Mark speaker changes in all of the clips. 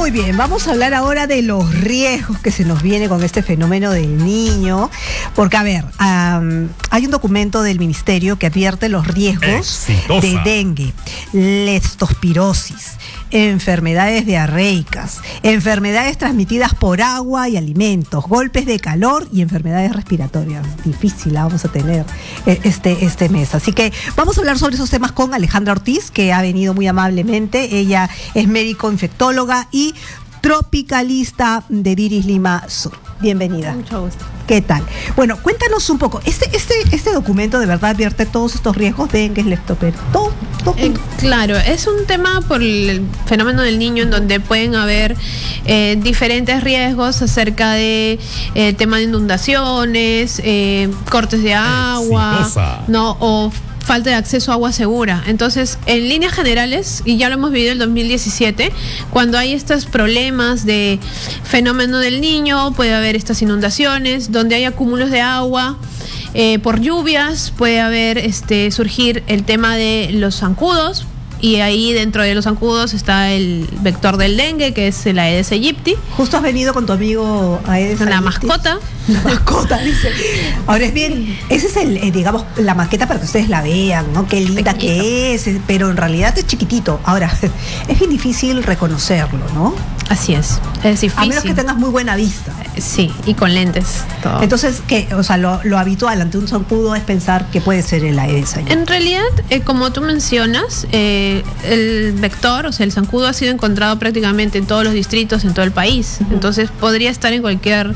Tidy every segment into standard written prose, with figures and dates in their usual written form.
Speaker 1: Muy bien, vamos a hablar ahora de los riesgos que se nos viene con este fenómeno del niño, porque a ver, hay un documento del ministerio que advierte los riesgos de dengue, leptospirosis, enfermedades diarreicas, enfermedades transmitidas por agua y alimentos, golpes de calor y enfermedades respiratorias. Difícil la vamos a tener este mes. Así que vamos a hablar sobre esos temas con Alejandra Ortiz, que ha venido muy amablemente. Ella es médico infectóloga y tropicalista de Diris Lima Sur. Bienvenida.
Speaker 2: Mucho gusto.
Speaker 1: ¿Qué tal? Bueno, cuéntanos un poco. Este documento de verdad advierte todos estos riesgos, dengue, leptospirosis, todo.
Speaker 2: Claro, es un tema por el fenómeno del niño en donde pueden haber diferentes riesgos acerca de tema de inundaciones, cortes de agua, ¿no? O falta de acceso a agua segura. Entonces, en líneas generales, y ya lo hemos vivido en el 2017, cuando hay estos problemas de fenómeno del niño, puede haber estas inundaciones, donde hay acúmulos de agua, por lluvias, puede haber surgir el tema de los zancudos, y ahí dentro de los zancudos está el vector del dengue, que es el Aedes aegypti.
Speaker 1: Justo has venido con tu amigo Aedes aegypti.
Speaker 2: La mascota.
Speaker 1: La mascota, dice. Ahora es bien, ese es el, digamos, la maqueta para que ustedes la vean, ¿no? Qué linda que es, pero en realidad es chiquitito. Ahora, es bien difícil reconocerlo, ¿no?
Speaker 2: Así es difícil.
Speaker 1: A menos que tengas muy buena vista.
Speaker 2: Sí, y con lentes. Todo.
Speaker 1: Entonces, o sea, lo habitual ante un zancudo es pensar que puede ser el Aedes aegypti.
Speaker 2: En realidad, como tú mencionas, el vector, o sea, el zancudo ha sido encontrado prácticamente en todos los distritos, en todo el país. Entonces, podría estar en cualquier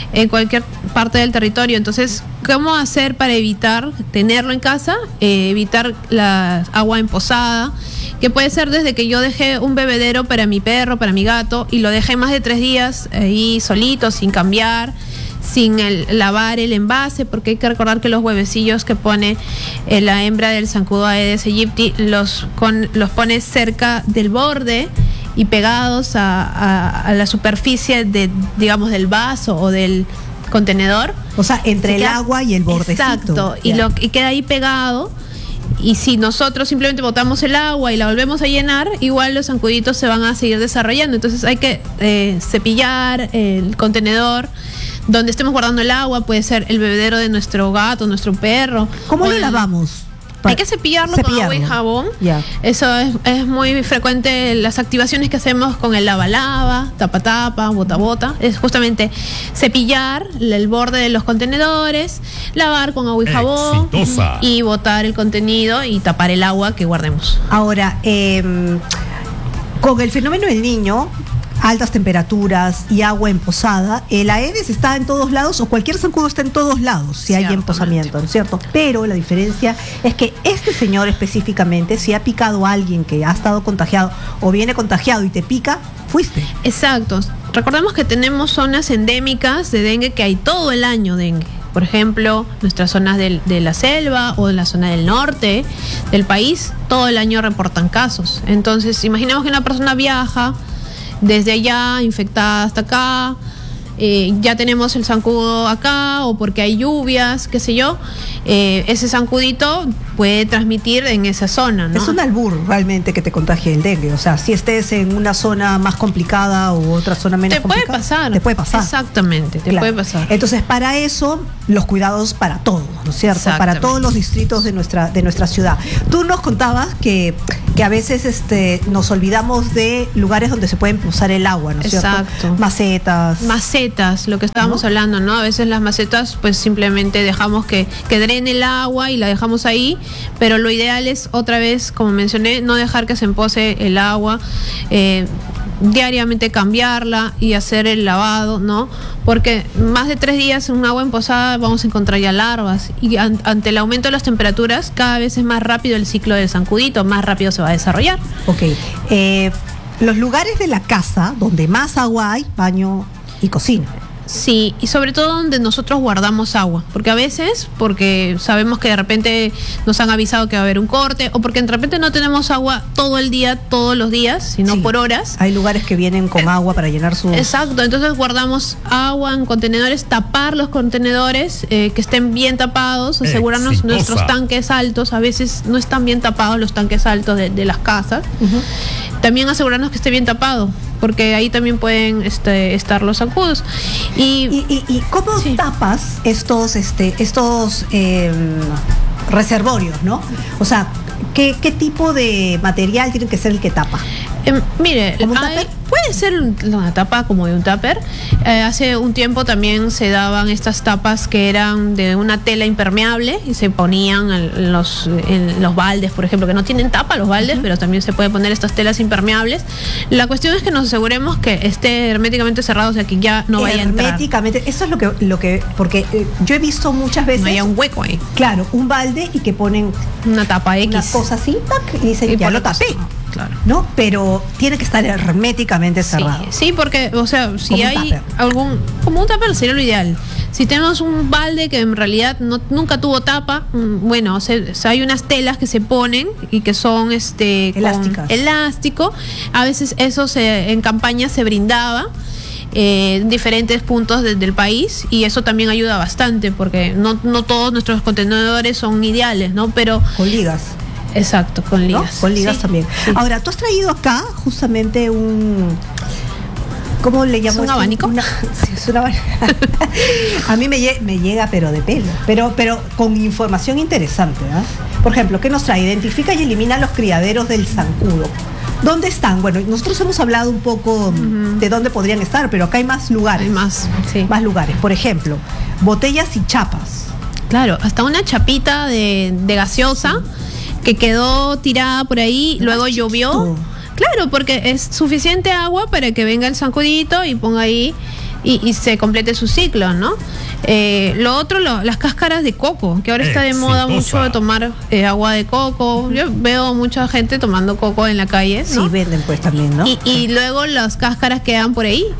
Speaker 2: parte del territorio. Entonces, ¿cómo hacer para evitar tenerlo en casa? Evitar la agua emposada, que puede ser desde que yo dejé un bebedero para mi perro, para mi gato, y lo dejé más de 3 días ahí solito, sin cambiar, sin lavar el envase, porque hay que recordar que los huevecillos que pone la hembra del zancudo Aedes aegypti los pone cerca del borde y pegados a la superficie digamos, del vaso o del contenedor.
Speaker 1: O sea, entre el agua y el bordecito.
Speaker 2: Exacto, y queda ahí pegado. Y si nosotros simplemente botamos el agua y la volvemos a llenar, igual los zancuditos se van a seguir desarrollando. Entonces hay que cepillar el contenedor donde estemos guardando el agua. Puede ser el bebedero de nuestro gato, nuestro perro.
Speaker 1: ¿Cómo lo lavamos?
Speaker 2: Hay que cepillarlo con agua y jabón. Eso es muy frecuente. Las activaciones que hacemos con el lava-lava, tapa-tapa, bota-bota, es justamente cepillar el borde de los contenedores, lavar con agua y jabón y botar el contenido y tapar el agua que guardemos.
Speaker 1: Ahora, con el fenómeno del niño, altas temperaturas y agua emposada, el Aedes está en todos lados, o cualquier zancudo está en todos lados si hay emposamiento, ¿no es cierto? Pero la diferencia es que este señor específicamente, si ha picado a alguien que ha estado contagiado o viene contagiado y te pica, fuiste.
Speaker 2: Exacto. Recordemos que tenemos zonas endémicas de dengue que hay todo el año dengue. Por ejemplo, nuestras zonas de la selva o de la zona del norte del país, todo el año reportan casos. Entonces, imaginemos que una persona viaja desde allá, infectada hasta acá, ya tenemos el zancudo acá, o porque hay lluvias, qué sé yo, ese zancudito puede transmitir en esa zona, ¿no?
Speaker 1: Es un albur realmente que te contagie el dengue. O sea, si estés en una zona más complicada u otra zona menos complicada. Te puede pasar.
Speaker 2: Exactamente, te puede pasar.
Speaker 1: Entonces, para eso, los cuidados para todos, ¿no es cierto? Para todos los distritos de nuestra ciudad. Tú nos contabas que a veces nos olvidamos de lugares donde se puede usar el agua, ¿no es cierto?
Speaker 2: Exacto.
Speaker 1: Macetas,
Speaker 2: lo que estábamos hablando, ¿no? A veces las macetas, pues simplemente dejamos que drene el agua y la dejamos ahí, pero lo ideal es, otra vez, como mencioné, no dejar que se empose el agua, diariamente cambiarla y hacer el lavado, ¿no? Porque más de 3 días en un agua emposada vamos a encontrar ya larvas, y ante el aumento de las temperaturas cada vez es más rápido el ciclo del zancudito, más rápido se va a desarrollar.
Speaker 1: Ok. Los lugares de la casa donde más agua hay, baño y cocina.
Speaker 2: Sí, y sobre todo donde nosotros guardamos agua, porque a veces, porque sabemos que de repente nos han avisado que va a haber un corte, o porque de repente no tenemos agua todo el día, todos los días, sino por horas.
Speaker 1: Hay lugares que vienen con agua para llenar sus...
Speaker 2: Exacto, entonces guardamos agua en contenedores, tapar los contenedores, que estén bien tapados, asegurarnos nuestros tanques altos, a veces no están bien tapados los tanques altos de las casas. También asegurarnos que esté bien tapado, porque ahí también pueden estar los zancudos.
Speaker 1: ¿Y cómo tapas estos reservorios, ¿no? O sea, ¿qué tipo de material tiene que ser el que tapa?
Speaker 2: Mire, puede ser una tapa como de un tupper. Hace un tiempo también se daban estas tapas que eran de una tela impermeable y se ponían en los baldes, por ejemplo, que no tienen tapa los baldes, pero también se puede poner estas telas impermeables. La cuestión es que nos aseguremos que esté herméticamente cerrado, o sea, que ya no vaya a entrar.
Speaker 1: Herméticamente, eso es lo que porque yo he visto muchas veces.
Speaker 2: No haya un hueco ahí.
Speaker 1: Claro, un balde y que ponen
Speaker 2: una tapa X.
Speaker 1: Una cosa así, tac, y dicen, ya lo tapé.
Speaker 2: Claro.
Speaker 1: ¿No? Pero tiene que estar herméticamente cerrado.
Speaker 2: Sí, porque, o sea, si hay como un tupper sería lo ideal. Si tenemos un balde que en realidad nunca tuvo tapa, bueno, hay unas telas que se ponen y que son
Speaker 1: elásticas.
Speaker 2: Con elástico. A veces eso en campaña se brindaba en diferentes puntos del país, y eso también ayuda bastante, porque no todos nuestros contenedores son ideales, ¿no? Pero
Speaker 1: con ligas.
Speaker 2: Exacto, con ligas.
Speaker 1: ¿No? Con ligas también. Sí. Ahora, tú has traído acá justamente ¿cómo le llamo?
Speaker 2: ¿Es un abanico?
Speaker 1: Sí, es un abanico. A mí me llega, pero de pelo. Pero con información interesante, ¿eh? Por ejemplo, ¿qué nos trae? Identifica y elimina los criaderos del zancudo. ¿Dónde están? Bueno, nosotros hemos hablado un poco de dónde podrían estar, pero acá hay más lugares.
Speaker 2: Hay más
Speaker 1: lugares. Por ejemplo, botellas y chapas.
Speaker 2: Claro, hasta una chapita de gaseosa que quedó tirada por ahí, luego llovió. Claro, porque es suficiente agua para que venga el zancudito y ponga ahí y se complete su ciclo, ¿no? Lo otro, las cáscaras de coco, que ahora está de moda mucho de tomar agua de coco. Yo veo mucha gente tomando coco en la calle, ¿no?
Speaker 1: Sí, venden pues también, ¿no?
Speaker 2: Y luego las cáscaras quedan por ahí.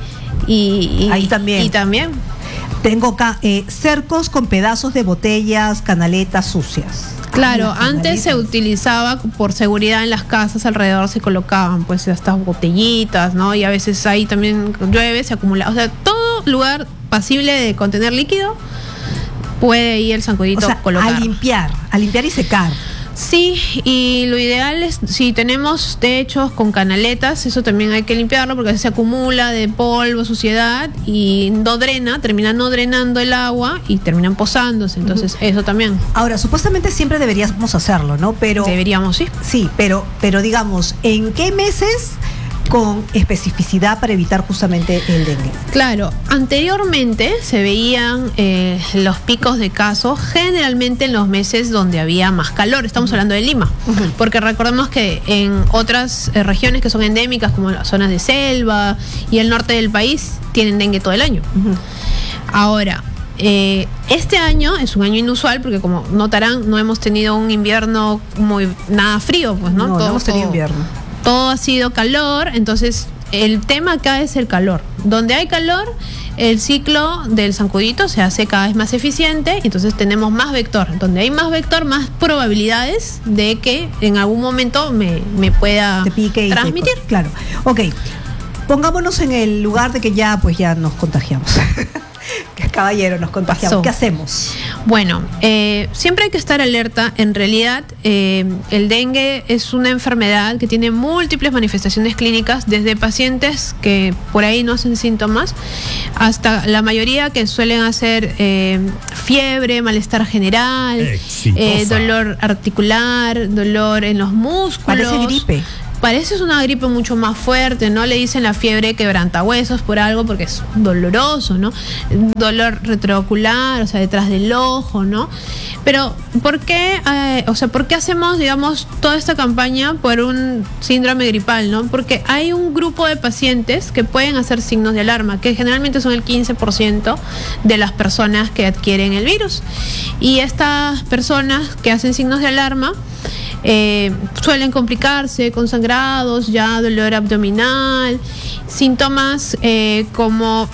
Speaker 1: Ahí también.
Speaker 2: Y también.
Speaker 1: Tengo acá cercos con pedazos de botellas, canaletas sucias.
Speaker 2: Claro, antes se utilizaba por seguridad en las casas, alrededor se colocaban pues estas botellitas, ¿no? Y a veces ahí también llueve, se acumula. O sea, todo lugar pasible de contener líquido puede ir el zancudito colocar.
Speaker 1: A limpiar y secar.
Speaker 2: Sí, y lo ideal es, si tenemos techos con canaletas, eso también hay que limpiarlo, porque se acumula de polvo, suciedad, y termina no drenando el agua y terminan pozándose. Entonces, eso también.
Speaker 1: Ahora, supuestamente siempre deberíamos hacerlo, ¿no? Pero
Speaker 2: deberíamos, sí.
Speaker 1: Sí, pero digamos, ¿en qué meses con especificidad para evitar justamente el dengue?
Speaker 2: Claro, anteriormente se veían los picos de casos generalmente en los meses donde había más calor. Estamos hablando de Lima, porque recordemos que en otras regiones que son endémicas, como las zonas de selva y el norte del país, tienen dengue todo el año. Ahora, este año es un año inusual porque, como notarán, no hemos tenido un invierno nada frío, pues, ¿no?
Speaker 1: No hemos tenido invierno.
Speaker 2: Todo ha sido calor, entonces el tema acá es el calor. Donde hay calor, el ciclo del zancudito se hace cada vez más eficiente, entonces tenemos más vector. Donde hay más vector, más probabilidades de que en algún momento me pueda transmitir.
Speaker 1: Claro. Ok, pongámonos en el lugar de que ya nos contagiamos. Caballero, nos contagiamos. ¿Qué hacemos?
Speaker 2: Bueno, siempre hay que estar alerta. En realidad, el dengue es una enfermedad que tiene múltiples manifestaciones clínicas, desde pacientes que por ahí no hacen síntomas, hasta la mayoría que suelen hacer fiebre, malestar general, dolor articular, dolor en los músculos.
Speaker 1: Parece gripe.
Speaker 2: Parece una gripe mucho más fuerte, ¿no? Le dicen la fiebre quebrantahuesos por algo, porque es doloroso, ¿no? Dolor retroocular, o sea, detrás del ojo, ¿no? Pero, ¿por qué hacemos, digamos, toda esta campaña por un síndrome gripal, ¿no? Porque hay un grupo de pacientes que pueden hacer signos de alarma, que generalmente son el 15% de las personas que adquieren el virus. Y estas personas que hacen signos de alarma suelen complicarse con sangrados, ya dolor abdominal, síntomas como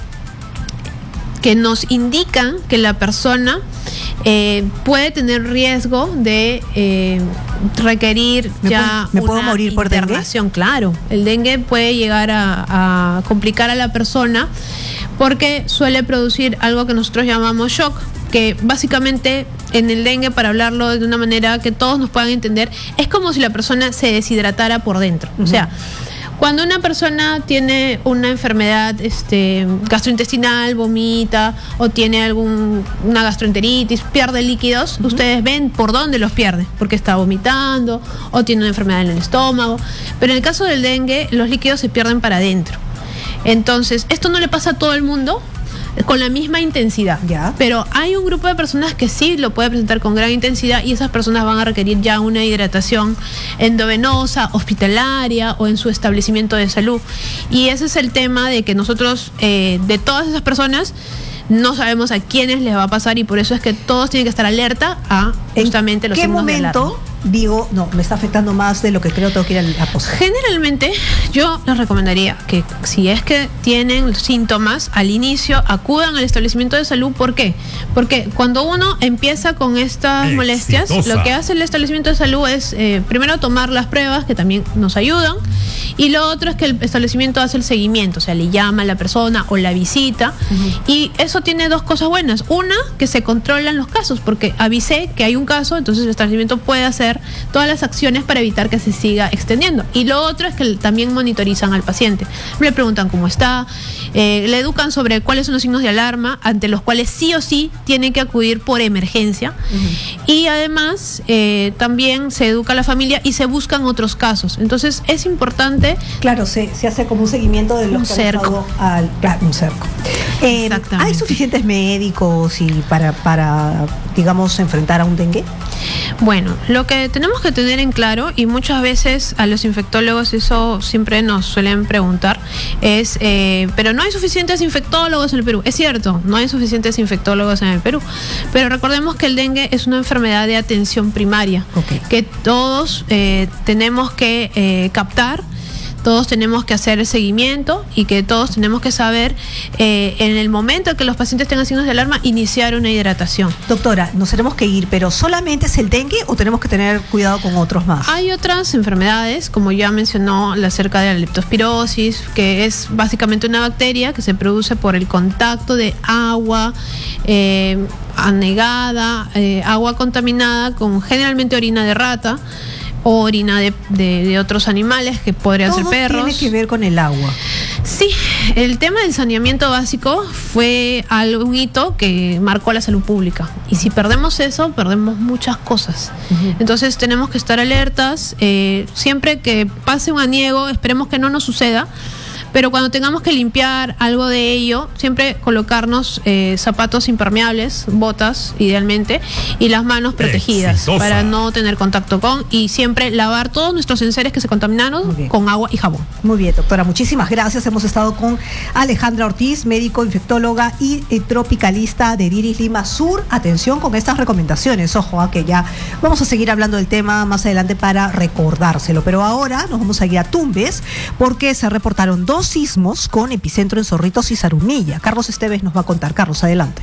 Speaker 2: que nos indican que la persona puede tener riesgo de requerir
Speaker 1: ¿Me puedo morir por
Speaker 2: internación?
Speaker 1: dengue?
Speaker 2: Claro, el dengue puede llegar a complicar a la persona porque suele producir algo que nosotros llamamos shock, que básicamente en el dengue, para hablarlo de una manera que todos nos puedan entender, es como si la persona se deshidratara por dentro. O sea, Cuando una persona tiene una enfermedad gastrointestinal, vomita o tiene una gastroenteritis, pierde líquidos, ustedes ven por dónde los pierde, porque está vomitando o tiene una enfermedad en el estómago. Pero en el caso del dengue, los líquidos se pierden para adentro. Entonces, esto no le pasa a todo el mundo con la misma intensidad, pero hay un grupo de personas que sí lo puede presentar con gran intensidad y esas personas van a requerir ya una hidratación endovenosa, hospitalaria o en su establecimiento de salud. Y ese es el tema de que nosotros, de todas esas personas, no sabemos a quiénes les va a pasar y por eso es que todos tienen que estar alerta a justamente los signos de alarma. ¿En qué momento
Speaker 1: digo, no, me está afectando más de lo que creo, tengo que ir a la posa?
Speaker 2: Generalmente yo les recomendaría que si es que tienen síntomas al inicio, acudan al establecimiento de salud. ¿Por qué? Porque cuando uno empieza con estas molestias, lo que hace el establecimiento de salud es primero tomar las pruebas, que también nos ayudan, y lo otro es que el establecimiento hace el seguimiento, o sea, le llama a la persona o la visita, y eso tiene dos cosas buenas. Una, que se controlan los casos, porque avisé que hay un caso, entonces el establecimiento puede hacer todas las acciones para evitar que se siga extendiendo. Y lo otro es que también monitorizan al paciente. Le preguntan cómo está, le educan sobre cuáles son los signos de alarma ante los cuales sí o sí tienen que acudir por emergencia. Y además también se educa a la familia y se buscan otros casos. Entonces es importante.
Speaker 1: Claro, se hace como un seguimiento de los
Speaker 2: cerco.
Speaker 1: Un cerco. ¿Hay suficientes médicos para digamos, enfrentar a un dengue?
Speaker 2: Bueno, lo que tenemos que tener en claro, y muchas veces a los infectólogos eso siempre nos suelen preguntar, es, pero no hay suficientes infectólogos en el Perú. Es cierto, no hay suficientes infectólogos en el Perú, pero recordemos que el dengue es una enfermedad de atención primaria, que todos tenemos que captar. Todos tenemos que hacer el seguimiento y que todos tenemos que saber en el momento en que los pacientes tengan signos de alarma iniciar una hidratación.
Speaker 1: Doctora, nos tenemos que ir, pero ¿solamente es el dengue o tenemos que tener cuidado con otros más?
Speaker 2: Hay otras enfermedades, como ya mencionó acerca de la leptospirosis, que es básicamente una bacteria que se produce por el contacto de agua anegada, agua contaminada con generalmente orina de rata o orina de otros animales que podrían ser perros.
Speaker 1: ¿Tiene que ver con el agua?
Speaker 2: Sí, el tema del saneamiento básico fue un hito que marcó la salud pública y si perdemos eso, perdemos muchas cosas. Entonces tenemos que estar alertas, siempre que pase un aniego, esperemos que no nos suceda, pero cuando tengamos que limpiar algo de ello, siempre colocarnos zapatos impermeables, botas idealmente, y las manos protegidas para no tener contacto con, y siempre lavar todos nuestros enseres que se contaminaron con agua y jabón.
Speaker 1: Muy bien, doctora, muchísimas gracias. Hemos estado con Alejandra Ortiz, médico infectóloga y tropicalista de Diris Lima Sur. Atención con estas recomendaciones, ojo, que ya vamos a seguir hablando del tema más adelante para recordárselo, pero ahora nos vamos a ir a Tumbes porque se reportaron 2 sismos con epicentro en Zorritos y Zarumilla. Carlos Esteves nos va a contar. Carlos, adelante.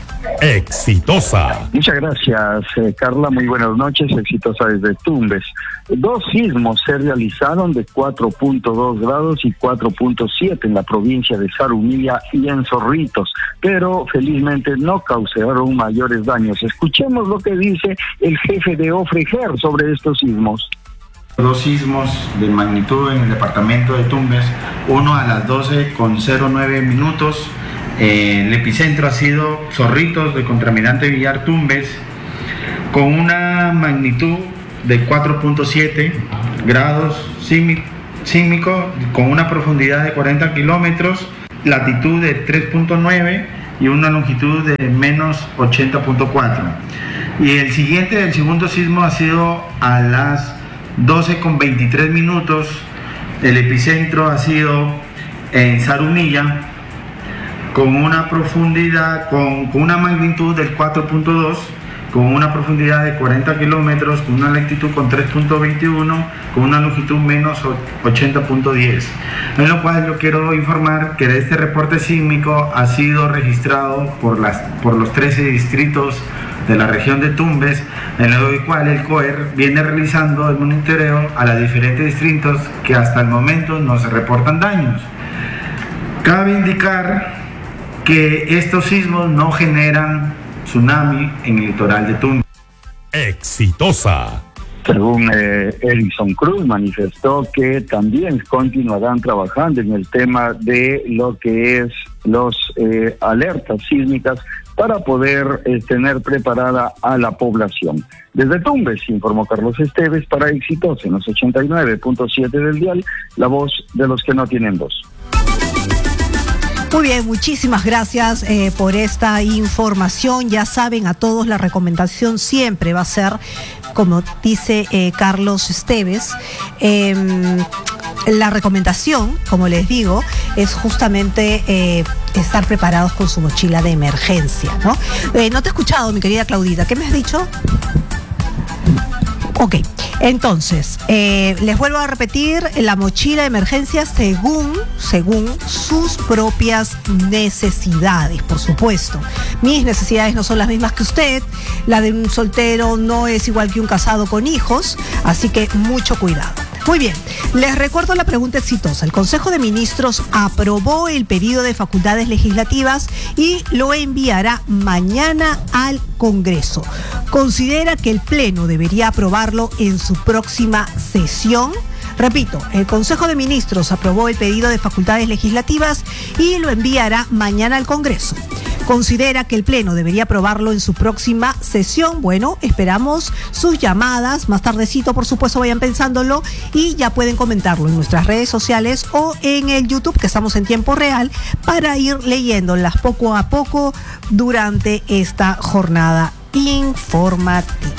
Speaker 3: Exitosa. Muchas gracias, Carla. Muy buenas noches. Exitosa desde Tumbes. 2 sismos se realizaron de 4.2 grados y 4.7 en la provincia de Zarumilla y en Zorritos, pero felizmente no causaron mayores daños. Escuchemos lo que dice el jefe de Ofreger sobre estos sismos.
Speaker 4: 2 sismos de magnitud en el departamento de Tumbes, uno a las 12:09 minutos. El epicentro ha sido Zorritos de Contramirante Villar Tumbes, con una magnitud de 4.7 grados sísmico, con una profundidad de 40 kilómetros, latitud de 3.9 y una longitud de menos 80.4. Y el segundo sismo ha sido a las 12:23 minutos. El epicentro ha sido en Zarumilla, con una profundidad, con una magnitud del 4.2, con una profundidad de 40 kilómetros, con una latitud con 3.21, con una longitud menos 80.10. En lo cual yo quiero informar que este reporte sísmico ha sido registrado por los 13 distritos de la región de Tumbes, en lo cual el COER viene realizando el monitoreo a los diferentes distritos que hasta el momento no se reportan daños. Cabe indicar que estos sismos no generan tsunami en el litoral de Tumbes.
Speaker 5: Exitosa.
Speaker 3: Según Edison Cruz, manifestó que también continuarán trabajando en el tema de lo que es los alertas sísmicas para poder tener preparada a la población. Desde Tumbes, informó Carlos Esteves para Exitosa en los 89.7 del dial, la voz de los que no tienen voz.
Speaker 1: Muy bien, muchísimas gracias por esta información. Ya saben, a todos la recomendación siempre va a ser, como dice Carlos Esteves, la recomendación, como les digo, es justamente estar preparados con su mochila de emergencia, ¿no? No te he escuchado, mi querida Claudita, ¿qué me has dicho? Ok, entonces, les vuelvo a repetir, la mochila de emergencia según sus propias necesidades, por supuesto. Mis necesidades no son las mismas que usted, la de un soltero no es igual que un casado con hijos, así que mucho cuidado. Muy bien, les recuerdo la pregunta exitosa. El Consejo de Ministros aprobó el pedido de facultades legislativas y lo enviará mañana al Congreso. ¿Considera que el Pleno debería aprobarlo en su próxima sesión? Repito, el Consejo de Ministros aprobó el pedido de facultades legislativas y lo enviará mañana al Congreso. ¿Considera que el Pleno debería aprobarlo en su próxima sesión? Bueno, esperamos sus llamadas. Más tardecito, por supuesto, vayan pensándolo y ya pueden comentarlo en nuestras redes sociales o en el YouTube, que estamos en tiempo real, para ir leyéndolas poco a poco durante esta jornada informativa.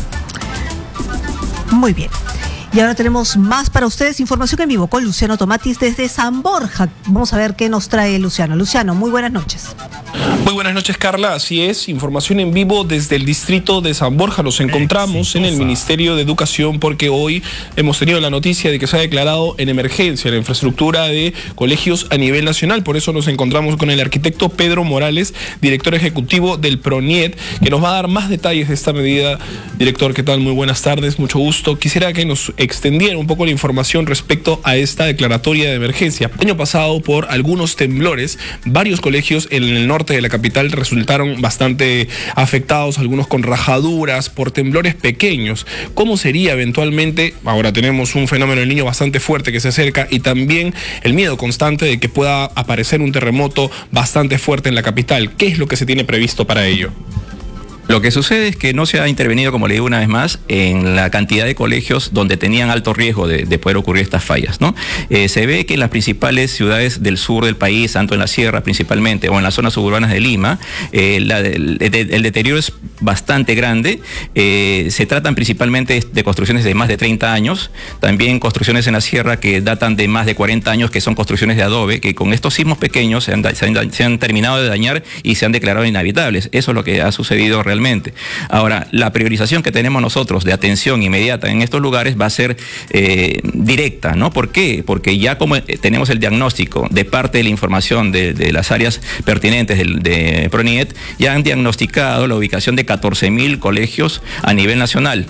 Speaker 1: Muy bien. Y ahora tenemos más para ustedes, información en vivo con Luciano Tomatis desde San Borja. Vamos a ver qué nos trae Luciano. Luciano, muy buenas noches.
Speaker 5: Muy buenas noches, Carla. Así es, información en vivo desde el distrito de San Borja. Nos encontramos en el Ministerio de Educación porque hoy hemos tenido la noticia de que se ha declarado en emergencia la infraestructura de colegios a nivel nacional. Por eso nos encontramos con el arquitecto Pedro Morales, director ejecutivo del PRONIET, que nos va a dar más detalles de esta medida. Director, ¿qué tal? Muy buenas tardes, mucho gusto. Quisiera que nos extendiera un poco la información respecto a esta declaratoria de emergencia. El año pasado, por algunos temblores, varios colegios en el norte de la capital resultaron bastante afectados, algunos con rajaduras por temblores pequeños. ¿Cómo sería eventualmente? Ahora tenemos un fenómeno del Niño bastante fuerte que se acerca y también el miedo constante de que pueda aparecer un terremoto bastante fuerte en la capital. ¿Qué es lo que se tiene previsto para ello?
Speaker 6: Lo que sucede es que no se ha intervenido, como le digo una vez más, en la cantidad de colegios donde tenían alto riesgo de poder ocurrir estas fallas, ¿no? Se ve que en las principales ciudades del sur del país, tanto en la sierra principalmente o en las zonas suburbanas de Lima, el deterioro es bastante grande. Se tratan principalmente de construcciones de más de 30 años, también construcciones en la sierra que datan de más de 40 años, que son construcciones de adobe, que con estos sismos pequeños se han terminado de dañar y se han declarado inhabitables. Eso es lo que ha sucedido realmente. Ahora, la priorización que tenemos nosotros de atención inmediata en estos lugares va a ser directa, ¿no? ¿Por qué? Porque ya como tenemos el diagnóstico de parte de la información de las áreas pertinentes de PRONIET, ya han diagnosticado la ubicación de 14.000 colegios a nivel nacional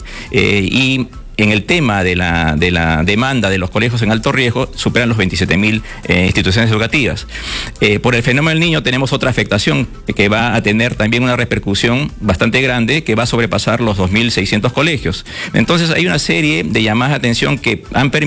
Speaker 6: y en el tema de la demanda de los colegios en alto riesgo, superan los 27.000 instituciones educativas. Por el fenómeno del Niño tenemos otra afectación que va a tener también una repercusión bastante grande, que va a sobrepasar los 2.600 colegios. Entonces hay una serie de llamadas de atención que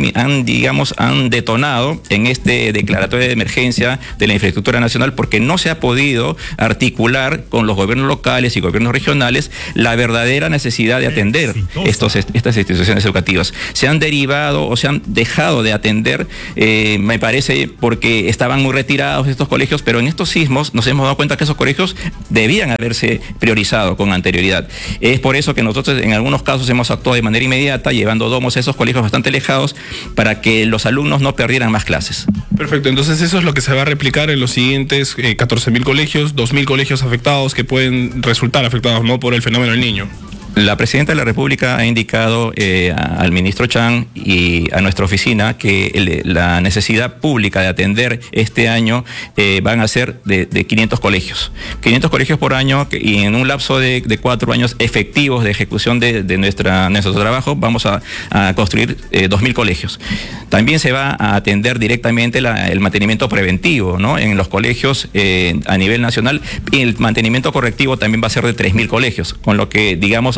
Speaker 6: han detonado en este declaratorio de emergencia de la infraestructura nacional, porque no se ha podido articular con los gobiernos locales y gobiernos regionales la verdadera necesidad de atender estas instituciones educativas. Se han derivado o se han dejado de atender, me parece, porque estaban muy retirados estos colegios, pero en estos sismos nos hemos dado cuenta que esos colegios debían haberse priorizado con anterioridad. Es por eso que nosotros en algunos casos hemos actuado de manera inmediata, llevando domos a esos colegios bastante alejados para que los alumnos no perdieran más clases.
Speaker 5: Perfecto, entonces eso es lo que se va a replicar en los siguientes 14.000 colegios, 2.000 colegios afectados que pueden resultar afectados, ¿no?, por el fenómeno del Niño.
Speaker 6: La Presidenta de la República ha indicado al ministro Chang y a nuestra oficina que la necesidad pública de atender este año van a ser de 500 colegios. 500 colegios por año, y en un lapso de 4 años efectivos de ejecución de nuestro trabajo vamos a construir 2.000 colegios. También se va a atender directamente el mantenimiento preventivo, ¿no?, en los colegios a nivel nacional, y el mantenimiento correctivo también va a ser de 3.000 colegios, con lo que, digamos,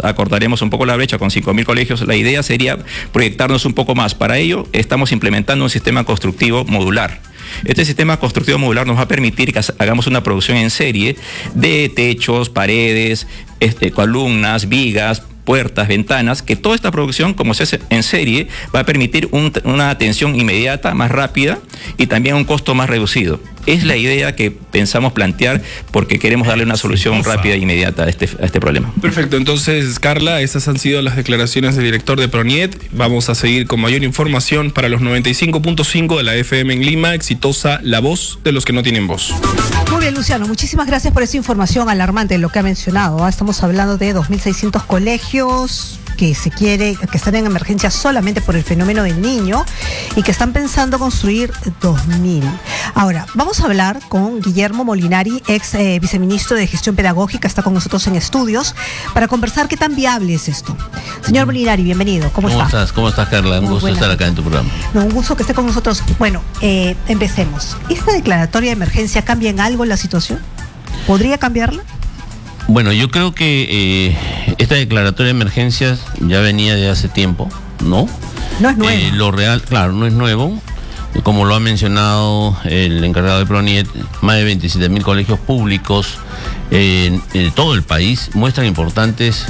Speaker 6: acortaremos un poco la brecha con 5.000 colegios. La idea sería proyectarnos un poco más. Para ello, estamos implementando un sistema constructivo modular. Este sistema constructivo modular nos va a permitir que hagamos una producción en serie de techos, paredes, columnas, vigas, puertas, ventanas, que toda esta producción, como se hace en serie, va a permitir una atención inmediata, más rápida y también un costo más reducido. Es la idea que pensamos plantear porque queremos darle una solución rápida e inmediata a este problema.
Speaker 5: Perfecto, entonces Carla, estas han sido las declaraciones del director de Proniet. Vamos a seguir con mayor información para los 95.5 de la FM en Lima. Exitosa, la voz de los que no tienen voz.
Speaker 1: Muy bien, Luciano, muchísimas gracias por esa información alarmante, lo que ha mencionado. Estamos hablando de 2.600 colegios que están en emergencia solamente por el fenómeno del niño y que están pensando construir 2.000. Ahora, vamos a hablar con Guillermo Molinari, ex viceministro de Gestión Pedagógica, está con nosotros en estudios, para conversar qué tan viable es esto. Señor Molinari, bienvenido. ¿Cómo está?
Speaker 7: ¿Cómo estás, Carla? Un gusto estar acá en tu programa.
Speaker 1: No, un gusto que esté con nosotros. Bueno, empecemos. ¿Esta declaratoria de emergencia cambia en algo la situación? ¿Podría cambiarla?
Speaker 7: Bueno, yo creo que esta declaratoria de emergencias ya venía de hace tiempo, ¿no?
Speaker 1: No es nuevo.
Speaker 7: Lo real, claro, no es nuevo. Como lo ha mencionado el encargado de Proniet, más de 27.000 colegios públicos en todo el país muestran importantes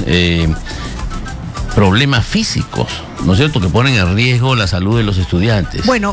Speaker 7: problemas físicos, ¿no es cierto?, que ponen en riesgo la salud de los estudiantes.
Speaker 1: Bueno,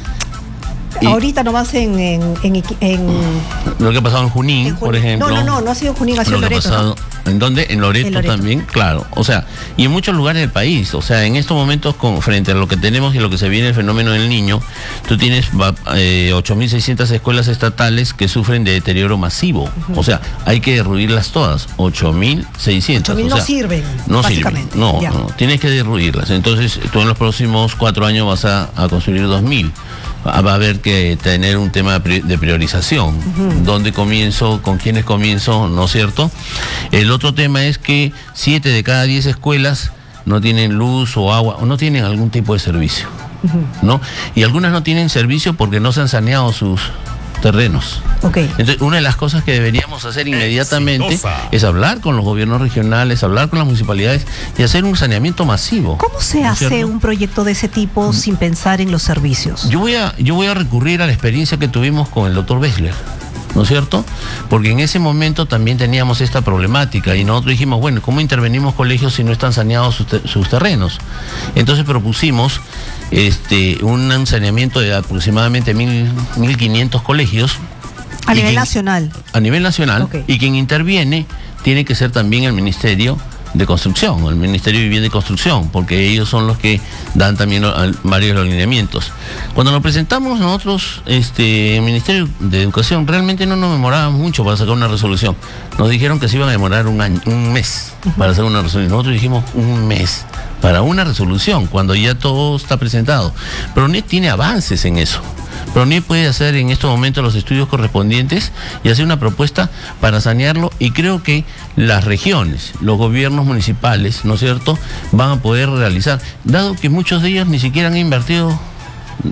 Speaker 1: ahorita nomás en
Speaker 7: lo que ha pasado en Junín, por ejemplo.
Speaker 1: No ha sido Junín, ha sido Loreto.
Speaker 7: ¿En dónde? En Loreto también, claro. O sea, y en muchos lugares del país. O sea, en estos momentos, frente a lo que tenemos y lo que se viene el fenómeno del niño, tú tienes 8.600 escuelas estatales que sufren de deterioro masivo. O sea, hay que derruirlas todas. 8.600.
Speaker 1: 8.000 no sirven,
Speaker 7: no
Speaker 1: básicamente.
Speaker 7: Sirven. No, tienes que derruirlas. Entonces, tú en los próximos 4 años vas a construir 2.000. Va a haber que tener un tema de priorización. ¿Dónde comienzo? ¿Con quiénes comienzo? ¿No es cierto? El otro tema es que 7 de cada 10 escuelas no tienen luz o agua, o no tienen algún tipo de servicio, ¿no? Y algunas no tienen servicio porque no se han saneado sus terrenos. Entonces, una de las cosas que deberíamos hacer inmediatamente es hablar con los gobiernos regionales, hablar con las municipalidades y hacer un saneamiento masivo.
Speaker 1: ¿Cómo se hace un proyecto de ese tipo sin pensar en los servicios?
Speaker 7: Yo voy a recurrir a la experiencia que tuvimos con el doctor Bessler, ¿no es cierto? Porque en ese momento también teníamos esta problemática y nosotros dijimos, bueno, ¿cómo intervenimos colegios si no están saneados sus terrenos? Entonces propusimos un saneamiento de aproximadamente 1.500 colegios.
Speaker 1: A nivel nacional.
Speaker 7: A nivel nacional. Y quien interviene tiene que ser también el Ministerio de Construcción, el Ministerio de Vivienda y Construcción, porque ellos son los que dan también varios lineamientos. Cuando lo presentamos nosotros, el Ministerio de Educación, realmente no nos demorábamos mucho para sacar una resolución. Nos dijeron que se iban a demorar un mes para hacer una resolución. Nosotros dijimos un mes para una resolución, cuando ya todo está presentado. Proniet tiene avances en eso. Proniet puede hacer en estos momentos los estudios correspondientes y hacer una propuesta para sanearlo, y creo que las regiones, los gobiernos municipales, ¿no es cierto?, van a poder realizar, dado que muchos de ellos ni siquiera han invertido el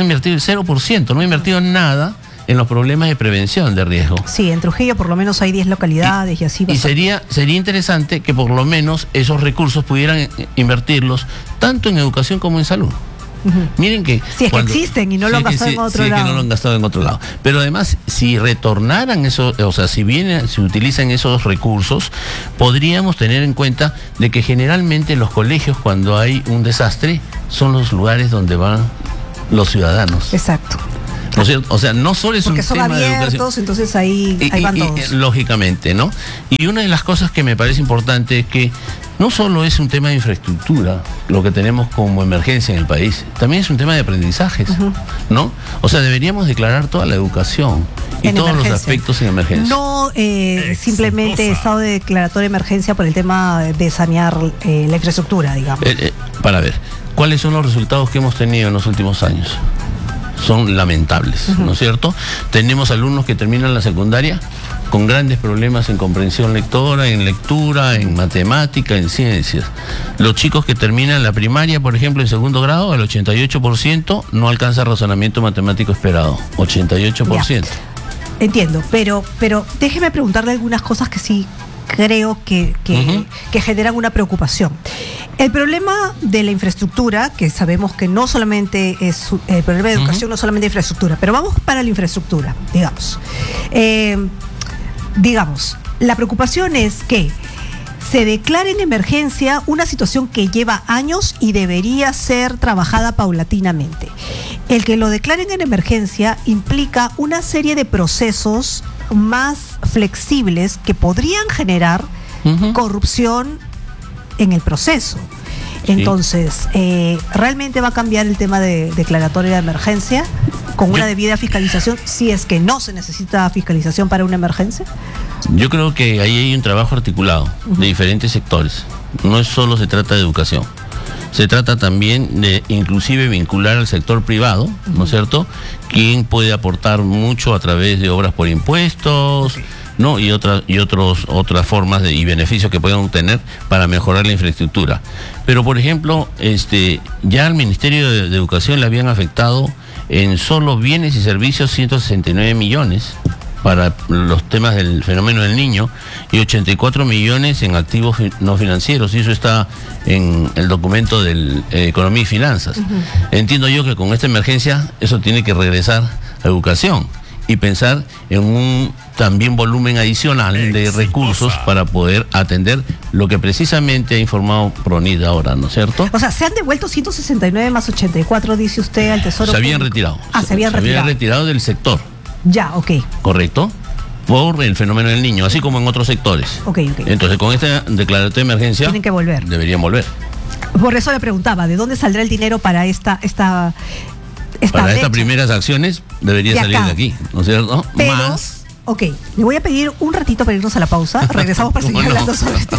Speaker 7: 0%, no han invertido nada en los problemas de prevención de riesgo.
Speaker 1: Sí, en Trujillo por lo menos hay 10 localidades y así va.
Speaker 7: Y sería interesante que por lo menos esos recursos pudieran invertirlos tanto en educación como en salud. Miren que
Speaker 1: si es que existen y no lo han gastado en otro lado.
Speaker 7: Que no lo han gastado en otro lado. Pero además, si retornaran eso, o sea, si utilizan esos recursos, podríamos tener en cuenta de que generalmente los colegios, cuando hay un desastre, son los lugares donde van los ciudadanos.
Speaker 1: Exacto.
Speaker 7: ¿No es cierto? O sea, no solo es
Speaker 1: porque
Speaker 7: un
Speaker 1: son
Speaker 7: tema
Speaker 1: abiertos, de educación. Entonces ahí van todos.
Speaker 7: Lógicamente, ¿no? Y una de las cosas que me parece importante es que no solo es un tema de infraestructura lo que tenemos como emergencia en el país, también es un tema de aprendizajes, ¿no? O sea, deberíamos declarar toda la educación y todos los aspectos en emergencia.
Speaker 1: No simplemente estado de declaratoria de emergencia por el tema de sanear la infraestructura, digamos.
Speaker 7: Para ver, ¿cuáles son los resultados que hemos tenido en los últimos años? Son lamentables, ¿no es cierto? Tenemos alumnos que terminan la secundaria con grandes problemas en comprensión lectora, en lectura, en matemática, en ciencias. Los chicos que terminan la primaria, por ejemplo, en segundo grado, el 88% no alcanza razonamiento matemático esperado. 88%.
Speaker 1: Ya. Entiendo, pero déjeme preguntarle algunas cosas que sí creo que generan una preocupación. El problema de la infraestructura, que sabemos que no solamente es el problema de educación, no solamente infraestructura, pero vamos para la infraestructura, digamos, la preocupación es que se declara en emergencia una situación que lleva años y debería ser trabajada paulatinamente. El que lo declaren en emergencia implica una serie de procesos más flexibles que podrían generar corrupción en el proceso. Entonces, ¿realmente va a cambiar el tema de declaratoria de emergencia con una debida fiscalización si es que no se necesita fiscalización para una emergencia?
Speaker 7: Yo creo que ahí hay un trabajo articulado de diferentes sectores. No es solo se trata de educación. Se trata también de inclusive vincular al sector privado, ¿no es cierto? Quien puede aportar mucho a través de obras por impuestos, ¿no? Y otras formas y beneficios que pueden obtener para mejorar la infraestructura. Pero, por ejemplo, ya al Ministerio de Educación le habían afectado en solo bienes y servicios 169 millones para los temas del fenómeno del niño y 84 millones en activos no financieros, y eso está en el documento de Economía y Finanzas. Entiendo yo que con esta emergencia eso tiene que regresar a educación y pensar en un también volumen adicional de recursos para poder atender lo que precisamente ha informado PRONIT ahora, ¿no es cierto?
Speaker 1: O sea, se han devuelto 169 más 84, dice usted, al Tesoro
Speaker 7: Se habían
Speaker 1: Público.
Speaker 7: retirado.
Speaker 1: Se habían
Speaker 7: retirado del sector.
Speaker 1: Ya, ok.
Speaker 7: ¿Correcto? Por el fenómeno del niño, así como en otros sectores.
Speaker 1: Ok.
Speaker 7: Entonces, con esta declaratoria de emergencia...
Speaker 1: Tienen que volver.
Speaker 7: Deberían volver.
Speaker 1: Por eso le preguntaba, ¿de dónde saldrá el dinero para estas
Speaker 7: primeras acciones? Debería salir de aquí, ¿no es cierto?
Speaker 1: Pero, ok, le voy a pedir un ratito para irnos a la pausa. Regresamos para seguir hablando sobre esto.